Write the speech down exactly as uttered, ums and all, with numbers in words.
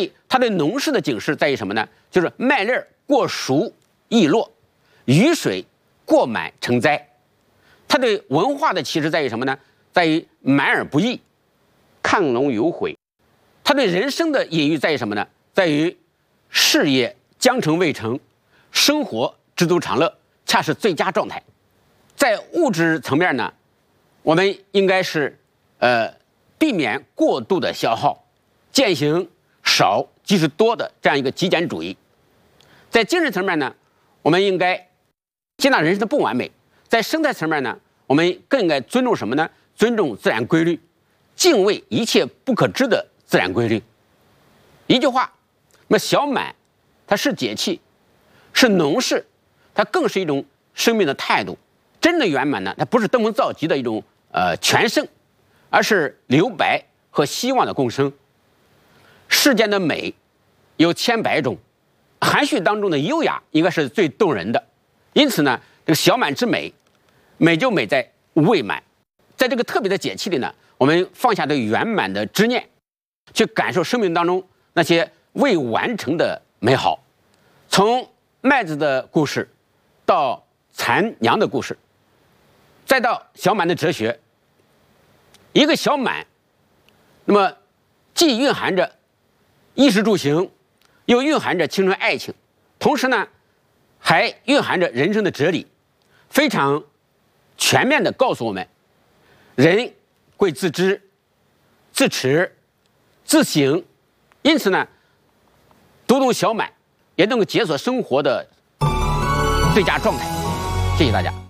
以它对农事的警示在于什么呢？就是麦粒过熟易落，雨水过满成灾。它对文化的启示在于什么呢？在于满而不溢，亢龙有悔。它对人生的隐喻在于什么呢？在于事业将成未成，生活知足常乐，恰是最佳状态。在物质层面呢，我们应该是呃避免过度的消耗，践行少即是多的这样一个极简主义。在精神层面呢，我们应该接纳人生的不完美。在生态层面呢，我们更应该尊重什么呢？尊重自然规律，敬畏一切不可知的自然规律。一句话，那么小满它是节气，是农事，它更是一种生命的态度。真的圆满呢，它不是登峰造极的一种呃全胜，而是留白和希望的共生。世间的美有千百种，含蓄当中的优雅应该是最动人的。因此呢，这个小满之美，美就美在未满。在这个特别的节气里呢，我们放下对圆满的执念，去感受生命当中那些未完成的美好。从麦子的故事到蚕娘的故事，再到小满的哲学，一个小满，那么既蕴含着衣食住行，又蕴含着青春爱情，同时呢，还蕴含着人生的哲理，非常全面地告诉我们，人贵自知、自持、自省。因此呢，读懂小满也能够解锁生活的最佳状态。谢谢大家。